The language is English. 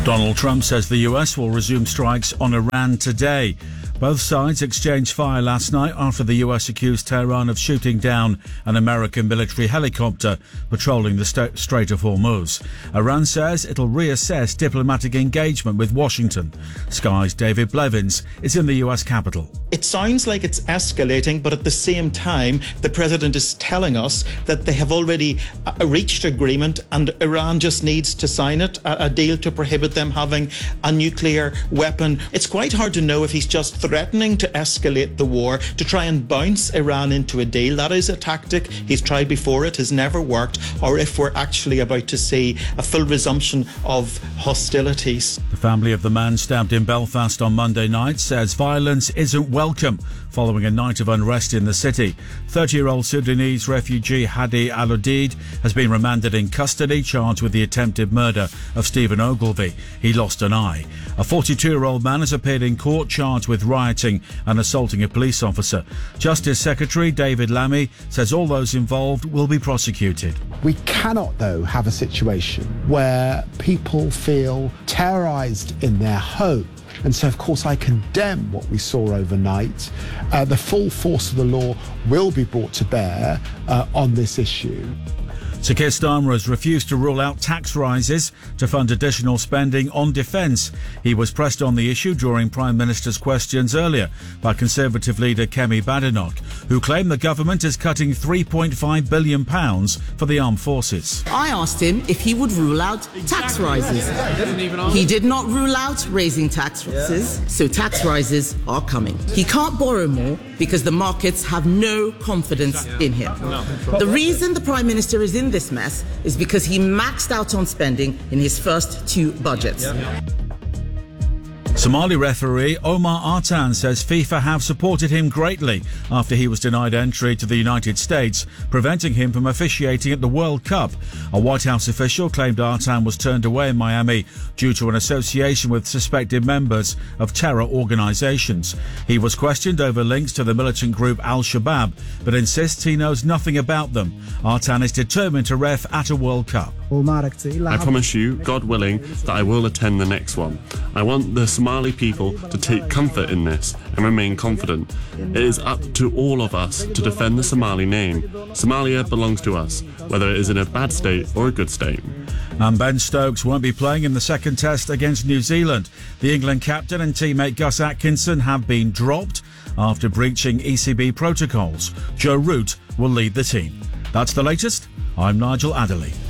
Donald Trump says the US will resume strikes on Iran today. Both sides exchanged fire last night after the US accused Tehran of shooting down an American military helicopter patrolling the Strait of Hormuz. Iran says it'll reassess diplomatic engagement with Washington. Sky's David Blevins is in the US capital. It sounds like it's escalating, but at the same time, the president is telling us that they have already reached agreement and Iran just needs to sign it, a deal to prohibit them having a nuclear weapon. It's quite hard to know if he's just threatening to escalate the war, to try and bounce Iran into a deal. That is a tactic he's tried before, it has never worked, or if we're actually about to see a full resumption of hostilities. The family of the man stabbed in Belfast on Monday night says violence isn't welcome following a night of unrest in the city. 30-year-old Sudanese refugee Hadi Al-Udeid has been remanded in custody, charged with the attempted murder of Stephen Ogilvie. He lost an eye. A 42-year-old man has appeared in court charged with rioting and assaulting a police officer. Justice Secretary David Lammy says all those involved will be prosecuted. We cannot, though, have a situation where people feel terrorised in their home. And so, of course, I condemn what we saw overnight. The full force of the law will be brought to bear on this issue. Sir Keir Starmer has refused to rule out tax rises to fund additional spending on defence. He was pressed on the issue during Prime Minister's questions earlier by Conservative leader Kemi Badenoch, who claimed the government is cutting £3.5 billion for the armed forces. I asked him if he would rule out tax rises. He did not rule out raising taxes, so tax rises are coming. He can't borrow more because the markets have no confidence in him. The reason the Prime Minister is in this mess is because he maxed out on spending in his first two budgets. Somali referee Omar Artan says FIFA have supported him greatly after he was denied entry to the United States, preventing him from officiating at the World Cup. A White House official claimed Artan was turned away in Miami due to an association with suspected members of terror organizations. He was questioned over links to the militant group Al-Shabaab, but insists he knows nothing about them. Artan is determined to ref at a World Cup. I promise you, God willing, that I will attend the next one. I want the Somali people to take comfort in this and remain confident. It is up to all of us to defend the Somali name. Somalia belongs to us, whether it is in a bad state or a good state. And Ben Stokes won't be playing in the second test against New Zealand. The England captain and teammate Gus Atkinson have been dropped after breaching ECB protocols. Joe Root will lead the team. That's the latest. I'm Nigel Adderley.